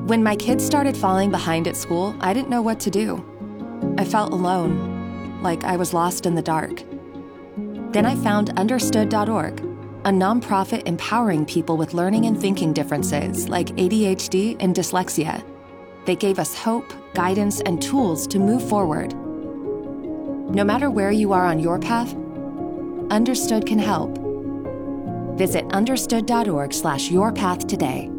When my kids started falling behind at school, I didn't know what to do. I felt alone, like I was lost in the dark. Then I found Understood.org, a nonprofit empowering people with learning and thinking differences like ADHD and dyslexia. They gave us hope, guidance, and tools to move forward. No matter where you are on your path, Understood can help. Visit understood.org/yourpath today.